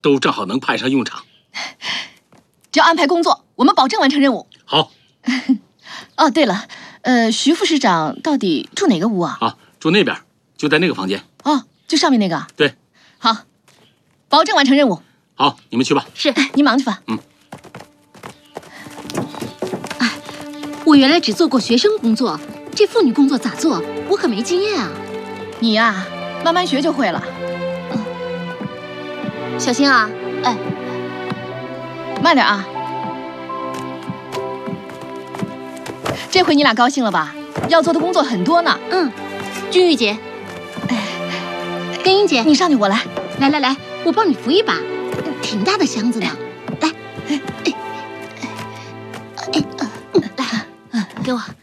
都正好能派上用场。 只要安排工作，我们保证完成任务。 好。 哦，对了，徐副市长到底住哪个屋啊？ 啊，住那边，就在那个房间。 哦，就上面那个。 对。 好，保证完成任务。 好，你们去吧。 是，你忙去吧。 哎，我原来只做过学生工作，这妇女工作咋做？我可没经验啊。 你呀，慢慢学就会了。 小心啊！哎， 慢点啊。这回你俩高兴了吧？要做的工作很多呢。 君玉姐，根英姐， 你上去，我来。 来，我帮你扶一把，挺大的箱子呢。来，给我。